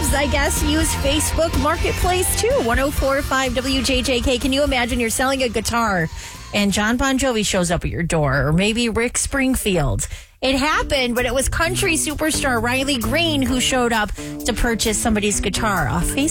celebs, I guess, use Facebook Marketplace too. 104.5 WJJK. Can you imagine you're selling a guitar and John Bon Jovi shows up at your door, or maybe Rick Springfield? It happened, but it was country superstar Riley Green who showed up to purchase somebody's guitar off Facebook.